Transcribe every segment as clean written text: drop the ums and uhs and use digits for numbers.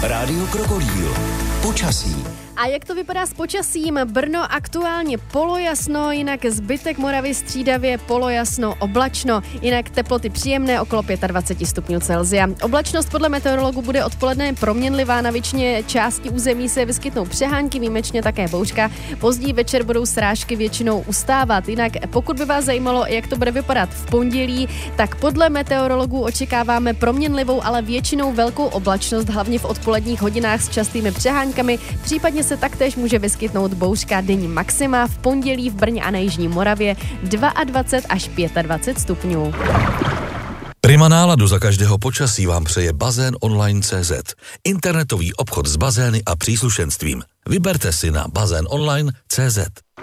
Rádio Krokodýl. Počasí. A jak to vypadá s počasím? Brno aktuálně polojasno, jinak zbytek Moravy střídavě polojasno, oblačno, jinak teploty příjemné okolo 25 stupňů Celsia. Oblačnost podle meteorologů bude odpoledne proměnlivá, na většině části území se vyskytnou přehánky, výjimečně také bouřka. Později večer budou srážky většinou ustávat. Jinak pokud by vás zajímalo, jak to bude vypadat v pondělí, tak podle meteorologů očekáváme proměnlivou, ale většinou velkou oblačnost, hlavně v odpoledních hodinách s častými přehánkami, případně se taktéž může vyskytnout bouřka. Denní maxima v pondělí v Brně a na jižní Moravě 22 až 25 stupňů. Prima náladu za každého počasí vám přeje Bazén Online.cz. Internetový obchod s bazény a příslušenstvím. Vyberte si na bazénonline.cz.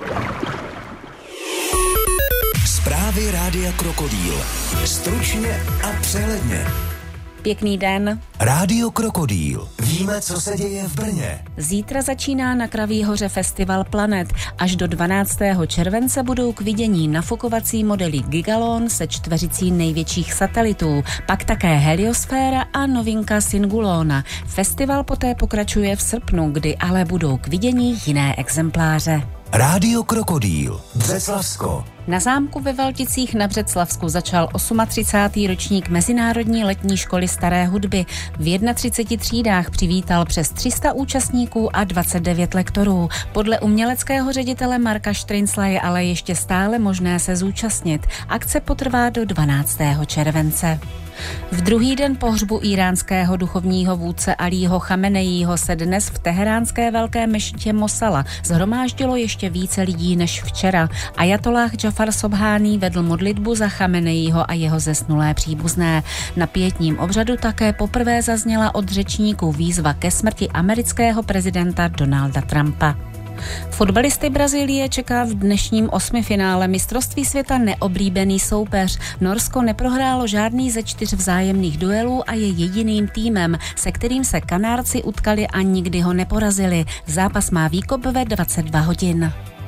Zprávy Rádia Krokodýl. Stručně a přehledně. Pěkný den. Rádio Krokodýl. Víme, co se děje v Brně. Zítra začíná na Kraví hoře festival Planet. Až do 12. července budou k vidění nafukovací modely Gigalon se čtveřicí největších satelitů, pak také Heliosféra a novinka Singulona. Festival poté pokračuje v srpnu, kdy ale budou k vidění jiné exempláře. Rádio Krokodýl. Břeclavsko. Na zámku ve Valticích na Břeclavsku začal 38. ročník Mezinárodní letní školy staré hudby. V 31 třídách přivítal přes 300 účastníků a 29 lektorů. Podle uměleckého ředitele Marka Štrincla je ale ještě stále možné se zúčastnit. Akce potrvá do 12. července. V druhý den pohřbu íránského duchovního vůdce Alího Chameneího se dnes v teheránské velké mešitě Mosala shromáždilo ještě více lidí než včera. Ajatolláh Džafar Sobhání vedl modlitbu za Chameneího a jeho zesnulé příbuzné. Na pietním obřadu také poprvé zazněla od řečníků výzva ke smrti amerického prezidenta Donalda Trumpa. Fotbalisty Brazílie čeká v dnešním osmifinále mistrovství světa neoblíbený soupeř. Norsko neprohrálo žádný ze 4 vzájemných duelů a je jediným týmem, se kterým se Kanárci utkali a nikdy ho neporazili. Zápas má výkop ve 22 hodin.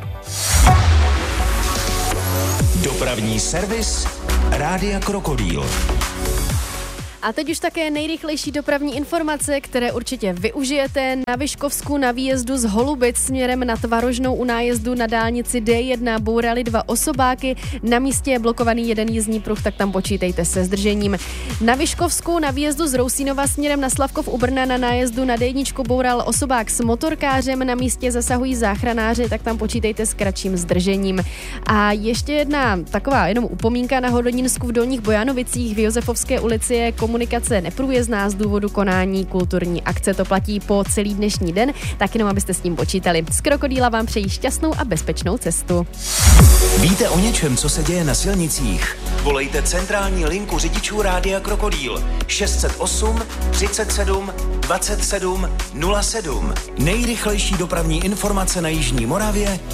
Dopravní servis Rádia Krokodýl. A teď už také nejrychlejší dopravní informace, které určitě využijete. Na Vyškovsku na výjezdu z Holubic směrem na Tvarožnou u nájezdu na dálnici D1 bourali 2 osobáky. Na místě je blokovaný jeden jízdní pruh, tak tam počítejte se zdržením. Na Vyškovsku na výjezdu z Rousínova směrem na Slavkov u Brna na nájezdu na D1 boural osobák s motorkářem. Na místě zasahují záchranáři, tak tam počítejte s kratším zdržením. A ještě jedna taková jenom upomínka na Hodonínsku v Dolních Bojanovicích v Josefovské ulici je komunikace neprůjezdná z důvodu konání kulturní akce. To platí po celý dnešní den, tak jenom abyste s tím počítali. Z Krokodýla vám přejí šťastnou a bezpečnou cestu. Víte o něčem, co se děje na silnicích? Volejte centrální linku řidičů Rádia Krokodýl 608 37 27 07. Nejrychlejší dopravní informace na jižní Moravě